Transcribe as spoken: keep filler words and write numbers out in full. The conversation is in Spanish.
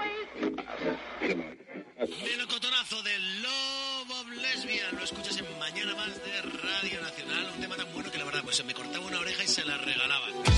Melocotonazo del Love of Lesbian. Lo escuchas en Mañana Más de Radio Nacional. Un tema tan bueno que la verdad, pues se me cortaba una oreja y se la regalaban.